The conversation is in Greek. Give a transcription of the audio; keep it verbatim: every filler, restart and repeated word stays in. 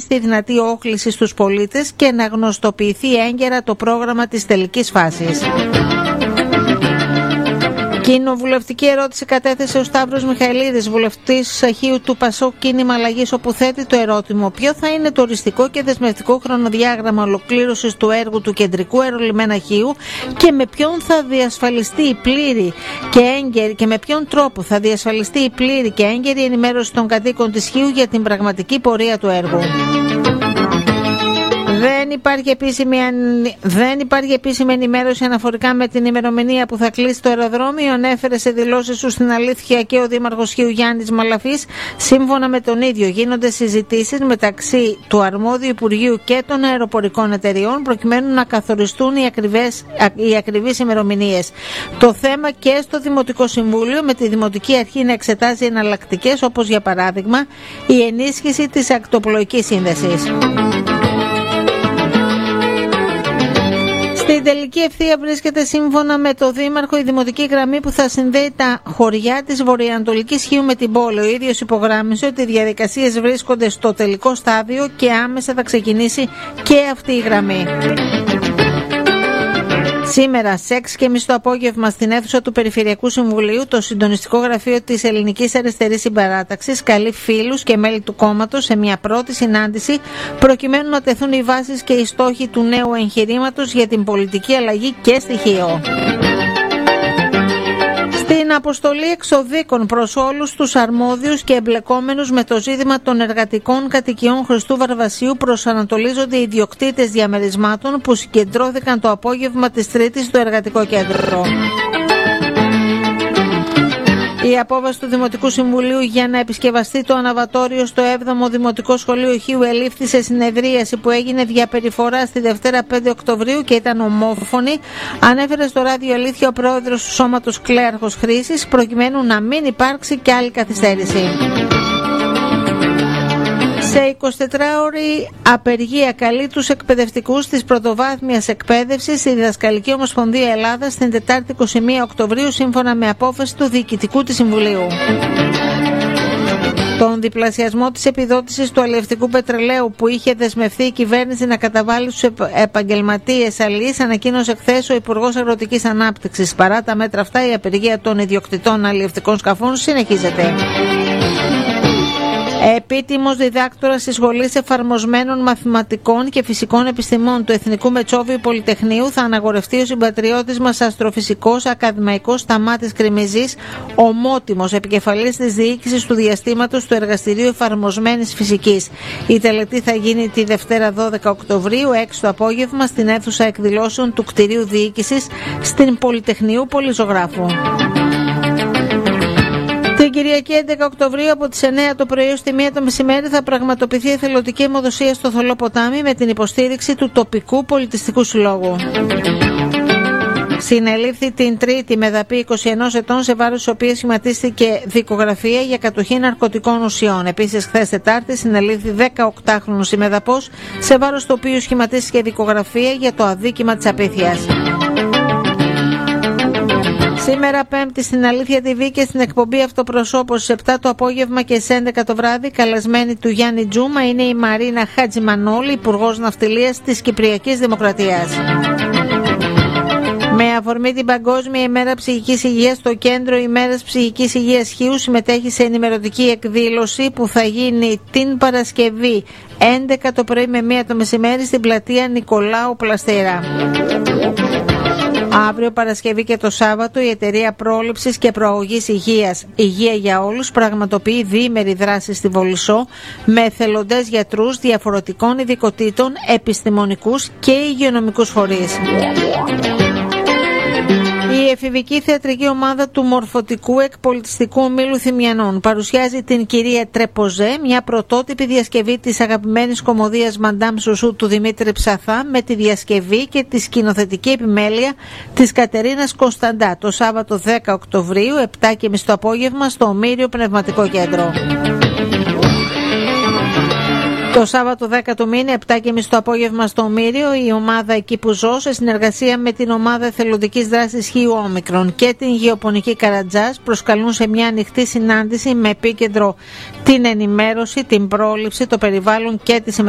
μέγιστη δυνατή όχληση στους πολίτες και να γνωστοποιηθεί έγκαιρα το πρόγραμμα της τελικής φάσης. Κοινοβουλευτική ερώτηση κατέθεσε ο Σταύρος Μιχαηλίδης, βουλευτής Χίου του Πασόκ Κίνημα Αλλαγής, όπου θέτει το ερώτημα: ποιο θα είναι το οριστικό και δεσμευτικό χρονοδιάγραμμα ολοκλήρωσης του έργου του κεντρικού αερολιμένα Χίου και με ποιον θα διασφαλιστεί η πλήρη και έγκαιρη και με ποιον τρόπο θα διασφαλιστεί η πλήρη και έγκαιρη ενημέρωση των κατοίκων της Χίου για την πραγματική πορεία του έργου. Δεν υπάρχει, επίσημη, δεν υπάρχει επίσημη ενημέρωση αναφορικά με την ημερομηνία που θα κλείσει το αεροδρόμιο, ανέφερε σε δηλώσεις του στην Αλήθεια και ο Δήμαρχος Χίου Γιάννης Μαλαφής. Σύμφωνα με τον ίδιο, γίνονται συζητήσεις μεταξύ του αρμόδιου Υπουργείου και των αεροπορικών εταιριών προκειμένου να καθοριστούν οι, ακριβές, οι ακριβείς ημερομηνίες. Το θέμα και στο Δημοτικό Συμβούλιο, με τη Δημοτική Αρχή να εξετάζει εναλλακτικές, όπως για παράδειγμα η ενίσχυση της ακτοπλοϊκής σύνδεσης. Στην τελική ευθεία βρίσκεται, σύμφωνα με το Δήμαρχο, η δημοτική γραμμή που θα συνδέει τα χωριά της βορειοανατολικής Χίου με την πόλη. Ο ίδιος υπογράμμισε ότι οι διαδικασίες βρίσκονται στο τελικό στάδιο και άμεσα θα ξεκινήσει και αυτή η γραμμή. Σήμερα, σε έξι και μισή το απόγευμα, στην αίθουσα του Περιφερειακού Συμβουλίου, το συντονιστικό γραφείο της Ελληνικής Αριστερής Συμπαράταξης καλεί φίλους και μέλη του κόμματος σε μια πρώτη συνάντηση προκειμένου να τεθούν οι βάσεις και οι στόχοι του νέου εγχειρήματος για την πολιτική αλλαγή και στοιχείο. Στην αποστολή εξοδίκων προς όλους τους αρμόδιους και εμπλεκόμενους με το ζήτημα των εργατικών κατοικιών Χριστού Βαρβασίου προσανατολίζονται οι ιδιοκτήτες διαμερισμάτων που συγκεντρώθηκαν το απόγευμα της Τρίτης στο Εργατικό Κέντρο. Η απόβαση του Δημοτικού Συμβουλίου για να επισκευαστεί το αναβατόριο στο έβδομο Δημοτικό Σχολείο Χίου ελήφθη σε συνεδρίαση που έγινε διαπεριφορά στη Δευτέρα πέντε Οκτωβρίου και ήταν ομόφωνη, ανέφερε στο Ράδιο Αλήθεια ο πρόεδρος του Σώματος Κλέαρχος Χρήσης, προκειμένου να μην υπάρξει και άλλη καθυστέρηση. Σε εικοσιτετράωρη απεργία καλεί τους εκπαιδευτικούς της πρωτοβάθμιας εκπαίδευσης στη Διδασκαλική Ομοσπονδία Ελλάδας την Τετάρτη είκοσι μία Οκτωβρίου, σύμφωνα με απόφαση του Διοικητικού της Συμβουλίου. Τον διπλασιασμό της επιδότησης του αλλιευτικού πετρελαίου που είχε δεσμευθεί η κυβέρνηση να καταβάλει στους επαγγελματίες αλλιείς ανακοίνωσε χθες ο Υπουργός Αγροτικής Ανάπτυξης. Παρά τα μέτρα αυτά, η απεργία των ιδιοκτητών αλλιευτικών σκαφών συνεχίζεται. Επίτιμος διδάκτορας της Σχολής Εφαρμοσμένων Μαθηματικών και Φυσικών Επιστημών του Εθνικού Μετσόβιου Πολυτεχνείου θα αναγορευτεί ο συμπατριώτης μας αστροφυσικός ακαδημαϊκός Σταμάτης Κρημιζής, ομότιμος επικεφαλής της διοίκησης του διαστήματος του Εργαστηρίου Εφαρμοσμένης Φυσικής. Η τελετή θα γίνει τη Δευτέρα δώδεκα Οκτωβρίου, έξι το απόγευμα, στην αίθουσα εκδηλώσεων του κτηρίου διοίκησης στην Πολυτεχνείου Πολυζωγράφου. Την Κυριακή έντεκα Οκτωβρίου από τις εννέα το πρωί ως τη μία το μεσημέρι θα πραγματοποιηθεί εθελοντική αιμοδοσία στο Θολό Ποτάμι με την υποστήριξη του τοπικού πολιτιστικού συλλόγου. Συνελήφθη την Τρίτη μεδαπή είκοσι ενός ετών, σε βάρος της οποίας σχηματίστηκε δικογραφία για κατοχή ναρκωτικών ουσιών. Επίσης, χθες Τετάρτη συνελήφθη δεκαοκτάχρονος ημεδαπός, σε βάρος του οποίου σχηματίστηκε δικογραφία για το αδίκημα της απίθειας. Σήμερα Πέμπτη στην Αλήθεια τι βι και στην εκπομπή Αυτοπροσώπος στις επτά το απόγευμα και στις έντεκα το βράδυ, καλεσμένη του Γιάννη Τζούμα είναι η Μαρίνα Χατζημανόλη, Υπουργός Ναυτιλίας της Κυπριακής Δημοκρατίας. Με αφορμή την Παγκόσμια ημέρα ψυχικής υγείας, το Κέντρο ημέρας ψυχικής υγείας Χίου συμμετέχει σε ενημερωτική εκδήλωση που θα γίνει την Παρασκευή έντεκα το πρωί με μία το μεσημέρι στην πλατεία Νικολάου Πλαστήρα. Αύριο Παρασκευή και το Σάββατο η Εταιρεία Πρόληψης και Προαγωγής Υγείας Υγεία για Όλους πραγματοποιεί διήμερη δράση στη Βολισσό με εθελοντές γιατρούς διαφορετικών ειδικοτήτων, επιστημονικούς και υγειονομικούς φορείς. Η εφηβική θεατρική ομάδα του Μορφωτικού Εκπολιτιστικού Ομίλου Θυμιανών παρουσιάζει την Κυρία Τρεποζέ, μια πρωτότυπη διασκευή της αγαπημένης κωμωδίας Μαντάμ Σουσού του Δημήτρη Ψαθά, με τη διασκευή και τη σκηνοθετική επιμέλεια της Κατερίνας Κωνσταντά, το Σάββατο δέκα Οκτωβρίου, επτά και μισή το απόγευμα, στο Ομήριο Πνευματικό Κέντρο. Το Σάββατο δέκα του μήνα, επτά και μισή το απόγευμα, στο Ομήριο, η ομάδα Εκεί που ζω, σε συνεργασία με την ομάδα εθελοντικής δράσης Χίου Όμικρον και την Γεωπονική Καρατζάς, προσκαλούν σε μια ανοιχτή συνάντηση με επίκεντρο την ενημέρωση, την πρόληψη, το περιβάλλον και τη συμμετοχή